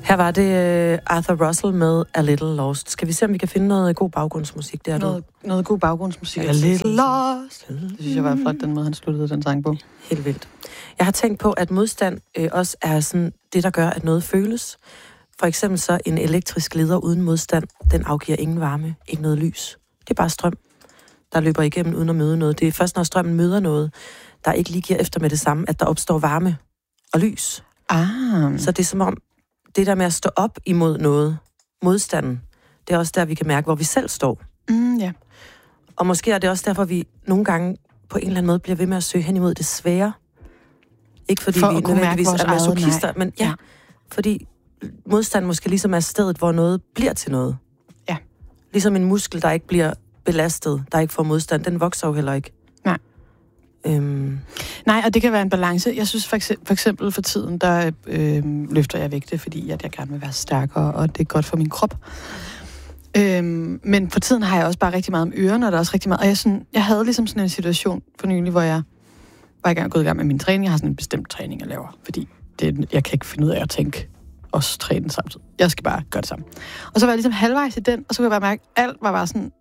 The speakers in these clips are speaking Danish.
Her var det Arthur Russell med A Little Lost. Skal vi se, om vi kan finde noget god baggrundsmusik? Det er noget god baggrundsmusik. A Little Lost. Det synes jeg var flot, den måde, han sluttede den sang på. Helt vildt. Jeg har tænkt på, at modstand også er sådan det, der gør, at noget føles. For eksempel så en elektrisk leder uden modstand, den afgiver ingen varme, ikke noget lys. Det er bare strøm, der løber igennem uden at møde noget. Det er først, når strømmen møder noget, der ikke lige giver efter med det samme, at der opstår varme og lys. Så det er som om, det der med at stå op imod noget, modstanden, det er også der, vi kan mærke, hvor vi selv står. Ja. Og måske er det også derfor, vi nogle gange på en eller anden måde bliver ved med at søge hen imod det svære. Ikke fordi for vi nødvendigvis er masochister, men ja, fordi modstand måske ligesom er stedet, hvor noget bliver til noget. Ja. Ligesom en muskel, der ikke bliver belastet, der ikke får modstand, den vokser jo heller ikke. Nej. Nej, og det kan være en balance. Jeg synes for eksempel for tiden, der løfter jeg vægte, fordi at jeg gerne vil være stærkere, og det er godt for min krop. Men for tiden har jeg også bare rigtig meget om ørerne, og der er også rigtig meget. Og jeg havde ligesom sådan en situation for nylig, hvor jeg var gået i gang med min træning. Jeg har sådan en bestemt træning, jeg laver, fordi jeg kan ikke finde ud af at tænke også træne samtidig. Jeg skal bare gøre det sammen. Og så var jeg ligesom halvvejs i den, og så kunne jeg bare mærke, at alt var bare sådan,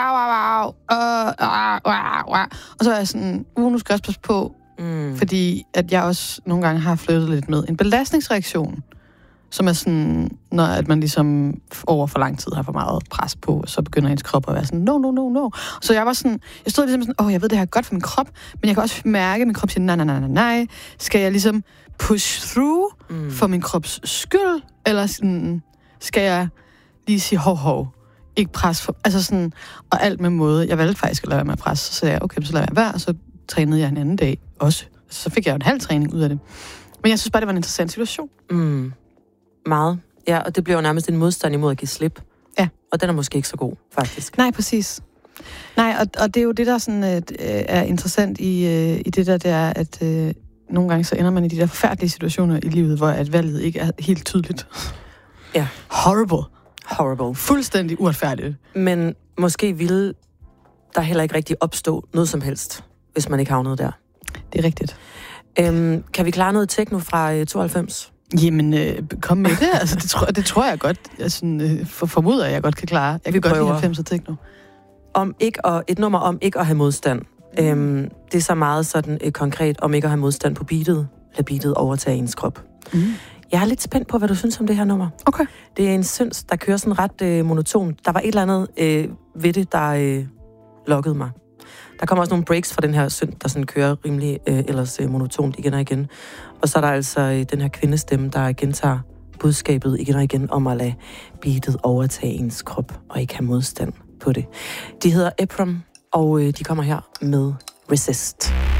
og så var jeg sådan, nu skal jeg også passe på, fordi at jeg også nogle gange har flyttet lidt med en belastningsreaktion, som er sådan, når at man ligesom over for lang tid har for meget pres på, så begynder ens krop at være sådan, no. Så jeg var sådan, jeg stod ligesom sådan, jeg ved, det her er godt for min krop, men jeg kan også mærke, at min krop siger, nej. Skal jeg ligesom push through for min krops skyld, eller sådan, skal jeg lige sige hov, ikke pres for, altså sådan, og alt med måde. Jeg valgte faktisk at lade være med at presse, så sagde jeg, okay, så lader jeg være, og så trænede jeg en anden dag også. Så fik jeg jo en halv træning ud af det. Men jeg synes bare, det var en interessant situation. Meget. Ja, og det bliver jo nærmest en modstand imod at give slip. Ja. Og den er måske ikke så god, faktisk. Nej, præcis. Nej, og det er jo det, der sådan, er interessant i det der, det er, at nogle gange så ender man i de der forfærdelige situationer i livet, hvor at valget ikke er helt tydeligt. Ja. Horrible. Fuldstændig uretfærdigt. Men måske ville der heller ikke rigtig opstå noget som helst, hvis man ikke havnede der. Det er rigtigt. Kan vi klare noget techno fra 92? Jamen, kom med det. Altså, det tror jeg godt. Jeg formoder, jeg godt kan klare. Jeg kan godt lide 90'er techno. Et nummer om ikke at have modstand. Det er så meget sådan konkret om ikke at have modstand på beatet. Lad beatet overtage ens krop. Jeg er lidt spændt på, hvad du synes om det her nummer. Okay. Det er en syns, der kører sådan ret monoton. Der var et eller andet ved det, der lokkede mig. Der kommer også nogle breaks fra den her synd, der sådan kører rimelig ellers monotont igen og igen. Og så er der altså den her kvindestemme, der gentager budskabet igen og igen om at lade beatet overtage ens krop og ikke have modstand på det. De hedder Eprom, og de kommer her med Resist.